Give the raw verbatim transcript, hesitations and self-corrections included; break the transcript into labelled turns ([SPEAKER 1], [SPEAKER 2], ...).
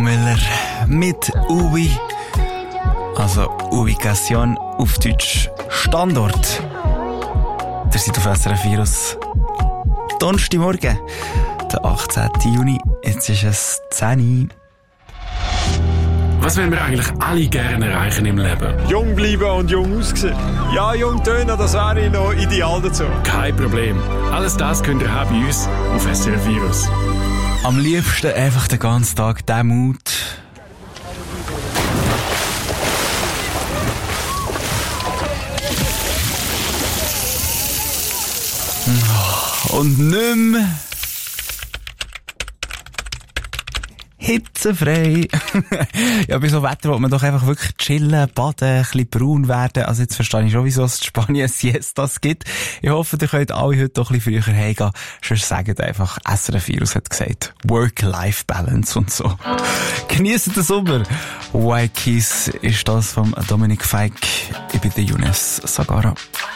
[SPEAKER 1] Müller mit Ubi. Also Ubikation auf Deutsch Standort. Der seid auf S R F Virus. Donnerstagmorgen, der achtzehnten Juni. Jetzt ist es zehn Uhr.
[SPEAKER 2] Was wollen wir eigentlich alle gerne erreichen im Leben?
[SPEAKER 3] Jung bleiben und jung aussehen. Ja, jung tönen, das wäre noch ideal dazu.
[SPEAKER 2] Kein Problem. Alles das könnt ihr haben bei uns auf S R F Virus.
[SPEAKER 1] Am liebsten einfach den ganzen Tag diesen Mut. Und nicht mehr. Hitzefrei. Ja, bei so Wetter will man doch einfach wirklich chillen, baden, ein bisschen braun werden. Also jetzt verstehe ich schon, wieso es in Spanien Siestas gibt. Ich hoffe, ihr könnt alle heute doch ein bisschen früher heimgehen. Sonst sagt einfach, S R F Virus hat gesagt, Work-Life-Balance und so. Genießt den Sommer. White Keys ist das von Dominic Fike. Ich bin der Younes Sagara.